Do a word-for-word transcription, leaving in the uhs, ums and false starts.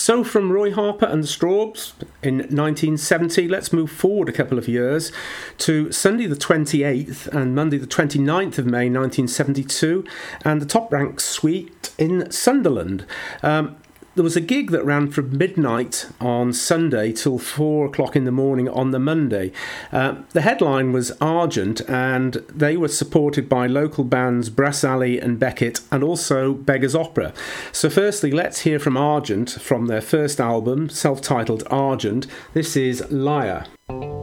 So from Roy Harper and the Strawbs in nineteen seventy, let's move forward a couple of years to Sunday the twenty-eighth and Monday the twenty-ninth of May nineteen seventy-two, and the Top Rank Suite in Sunderland. Um, There was a gig that ran from midnight on Sunday till four o'clock in the morning on the Monday. Uh, the headline was Argent, and they were supported by local bands Brass Alley and Beckett, and also Beggars Opera. So firstly, let's hear from Argent from their first album, self-titled Argent. This is Liar.